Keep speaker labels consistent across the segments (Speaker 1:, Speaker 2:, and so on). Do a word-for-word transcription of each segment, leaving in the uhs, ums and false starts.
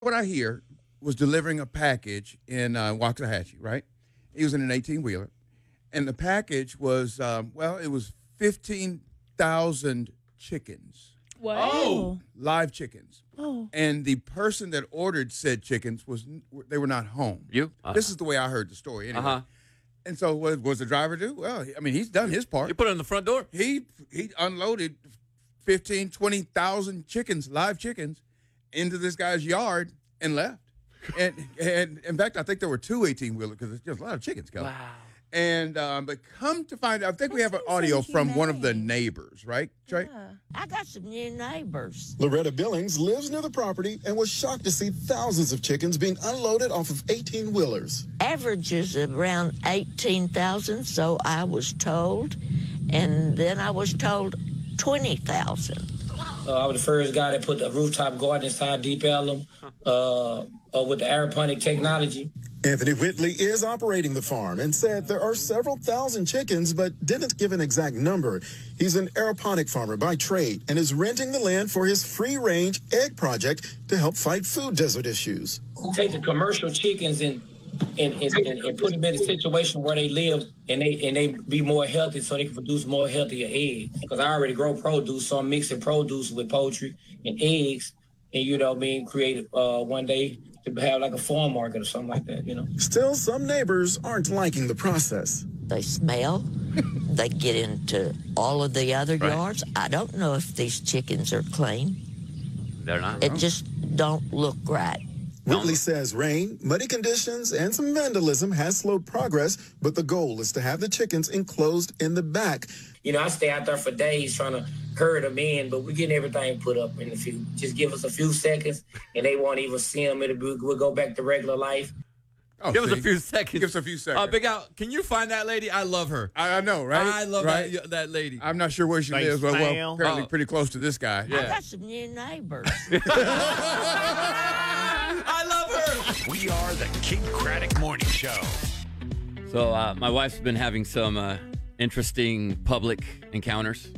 Speaker 1: What I hear was delivering a package in uh, Waxahachie, right? He was in an eighteen wheeler, and the package was um, well, it was fifteen thousand chickens.
Speaker 2: What?
Speaker 3: Oh.
Speaker 1: Live chickens.
Speaker 2: Oh.
Speaker 1: And the person that ordered said chickens was they were not home.
Speaker 3: You? Uh-huh.
Speaker 1: This is the way I heard the story. Anyway.
Speaker 3: Uh-huh.
Speaker 1: And so what was the driver do? Well, I mean, he's done his part.
Speaker 3: You put it in the front door.
Speaker 1: He he unloaded fifteen, twenty thousand chickens, live chickens, into this guy's yard and left. And and in fact, I think there were two eighteen-wheelers because it's just a lot of chickens, Kelly.
Speaker 3: Wow.
Speaker 1: And um, but come to find out, I think we have an
Speaker 2: That
Speaker 1: audio
Speaker 2: seems
Speaker 1: from one of the
Speaker 2: humane.
Speaker 1: neighbors, right, Trey?
Speaker 2: Yeah.
Speaker 4: I got some new neighbors.
Speaker 5: Loretta Billings lives near the property and was shocked to see thousands of chickens being unloaded off of eighteen-wheelers.
Speaker 4: Average is around eighteen thousand, so I was told. And then I was told twenty thousand.
Speaker 6: Uh, I was the first guy that put the rooftop garden inside Deep Ellum uh, uh, with the aeroponic technology.
Speaker 5: Anthony Whitley is operating the farm and said there are several thousand chickens, but didn't give an exact number. He's an aeroponic farmer by trade and is renting the land for his free-range egg project to help fight food desert issues.
Speaker 6: We take the commercial chickens and and, and, and, and put them in a situation where they live and they and they be more healthy so they can produce more healthier eggs. Because I already grow produce, so I'm mixing produce with poultry and eggs, and you know, being creative uh, one day to have like a farm market or something like that, you know.
Speaker 5: Still, some neighbors aren't liking the process.
Speaker 4: They smell. They get into all of the other
Speaker 3: Right.
Speaker 4: yards. I don't know if these chickens are clean.
Speaker 3: They're not.
Speaker 4: It just don't look right.
Speaker 5: Whitley says rain, muddy conditions, and some vandalism has slowed progress, but the goal is to have the chickens enclosed in the back.
Speaker 6: You know, I stay out there for days trying to herd them in, but we're getting everything put up in a few. Just give us a few seconds, and they won't even see them. It'll be, we'll go back to regular life.
Speaker 1: Oh,
Speaker 3: Give us
Speaker 1: see?
Speaker 3: a few seconds.
Speaker 1: Give us a few seconds.
Speaker 3: Uh, Big Al, can you find that lady? I love her.
Speaker 1: I, I know, right?
Speaker 3: I love
Speaker 1: right?
Speaker 3: that, that lady.
Speaker 1: I'm not sure where she
Speaker 7: Thanks,
Speaker 1: lives, but well,
Speaker 7: pal.
Speaker 1: apparently
Speaker 3: Oh.
Speaker 1: pretty close to this guy.
Speaker 4: I
Speaker 3: Yeah.
Speaker 4: got some new neighbors.
Speaker 3: I love her.
Speaker 8: We are the King Craddock Morning Show.
Speaker 3: So uh, my wife's been having some uh, interesting public encounters.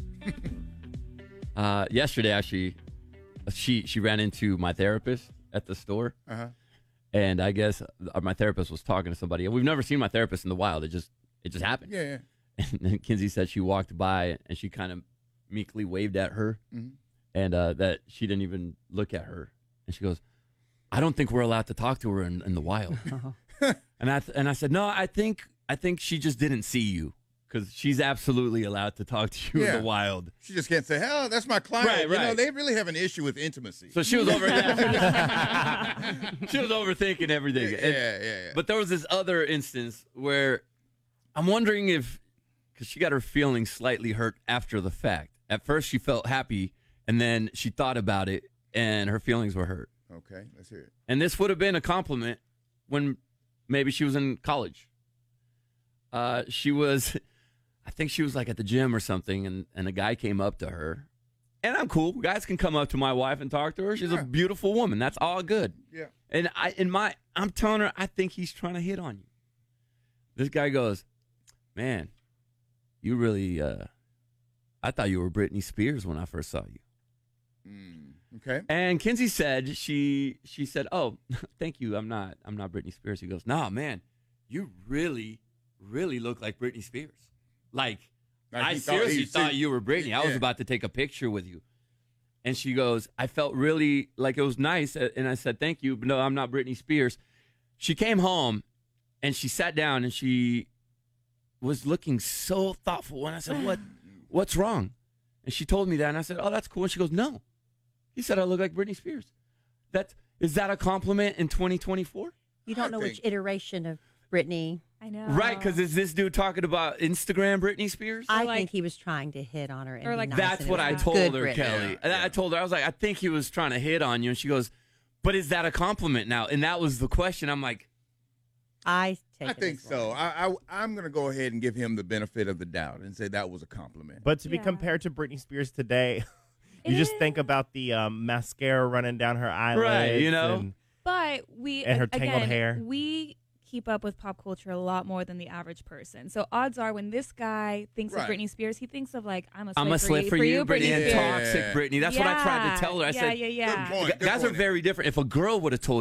Speaker 3: uh, yesterday, actually, she she ran into my therapist at the store,
Speaker 1: Uh-huh.
Speaker 3: and I guess uh, my therapist was talking to somebody. We've never seen my therapist in the wild. It just it just happened.
Speaker 1: Yeah, yeah.
Speaker 3: And then Kinsey said she walked by and she kind of meekly waved at her,
Speaker 1: Mhm.
Speaker 3: and uh, that she didn't even look at her. And she goes, "I don't think we're allowed to talk to her in, in the wild." and I th- and I said, "No, I think I think she just didn't see you because she's absolutely allowed to talk to you
Speaker 1: Yeah.
Speaker 3: in the wild."
Speaker 1: She just can't say, hell, that's my client.
Speaker 3: Right,
Speaker 1: You know,
Speaker 3: right.
Speaker 1: they really have an issue with intimacy.
Speaker 3: So she was over. Yeah, she was overthinking everything.
Speaker 1: yeah,
Speaker 3: And-
Speaker 1: yeah, yeah.
Speaker 3: But there was this other instance where I'm wondering if, because she got her feelings slightly hurt after the fact. At first, she felt happy, and then she thought about it, and her feelings were hurt.
Speaker 1: Okay, let's hear it.
Speaker 3: And this would have been a compliment when maybe she was in college. Uh, she was, I think she was like at the gym or something, and, and a guy came up to her. And I'm cool. Guys can come up to my wife and talk to her. She's
Speaker 1: Yeah.
Speaker 3: a beautiful woman. That's all good.
Speaker 1: Yeah.
Speaker 3: And I, in my, I'm telling her, I think he's trying to hit on you. This guy goes, "Man, you really, uh, I thought you were Britney Spears when I first saw you."
Speaker 1: Mm, okay.
Speaker 3: And Kinsey said, she, she said, "Oh, thank you. I'm not, I'm not Britney Spears." He goes, "Nah, man, you really, really look like Britney Spears. Like,
Speaker 1: Like
Speaker 3: I
Speaker 1: he thought-
Speaker 3: seriously
Speaker 1: he-
Speaker 3: thought
Speaker 1: see-
Speaker 3: you were Britney. I was
Speaker 1: yeah.
Speaker 3: about to take a picture with you." And she goes, "I felt really like it was nice." And I said, "Thank you, but no, I'm not Britney Spears." She came home and she sat down and she was looking so thoughtful. And I said, "What, what's wrong?" And she told me that. And I said, "Oh, that's cool." And she goes, "No, he said I look like Britney Spears." That, is that a compliment in twenty twenty-four?
Speaker 2: You don't
Speaker 1: I
Speaker 2: know which
Speaker 1: think-
Speaker 2: iteration of Britney.
Speaker 9: I know.
Speaker 3: Right, because is this dude talking about Instagram Britney Spears?
Speaker 2: I
Speaker 9: like-
Speaker 2: think he was trying to hit on her. And
Speaker 9: Or
Speaker 2: be
Speaker 9: like-
Speaker 2: nice,
Speaker 3: That's
Speaker 2: and it
Speaker 3: what
Speaker 2: was
Speaker 3: I
Speaker 2: good
Speaker 3: told her,
Speaker 2: Britney.
Speaker 3: Kelly.
Speaker 1: Yeah,
Speaker 3: And
Speaker 1: yeah.
Speaker 3: I told her, I was like, I think he was trying to hit on you. And she goes, "But is that a compliment now?" And that was the question. I'm like,
Speaker 2: I take
Speaker 1: I
Speaker 2: it
Speaker 1: think
Speaker 2: as
Speaker 1: so.
Speaker 2: one.
Speaker 1: I, I, I'm going to go ahead and give him the benefit of the doubt and say that was a compliment.
Speaker 7: But to be
Speaker 9: Yeah.
Speaker 7: compared to Britney Spears today, you
Speaker 9: It
Speaker 7: just
Speaker 9: is.
Speaker 7: think about the um, mascara running down her eyelids.
Speaker 3: Right, you know?
Speaker 7: and-
Speaker 9: But we
Speaker 7: And her tangled
Speaker 9: again,
Speaker 7: hair.
Speaker 9: We keep up with pop culture a lot more than the average person. So odds are, when this guy thinks
Speaker 1: Right.
Speaker 9: of Britney Spears, he thinks of like, I'm a slave,
Speaker 3: I'm a
Speaker 9: for,
Speaker 3: slave
Speaker 9: you,
Speaker 3: for you, Britney, and
Speaker 9: Spears.
Speaker 3: toxic Britney. That's what I tried to tell her. I
Speaker 9: yeah,
Speaker 3: said,
Speaker 9: yeah, yeah.
Speaker 1: Good point.
Speaker 3: guys are very different. If a girl would have told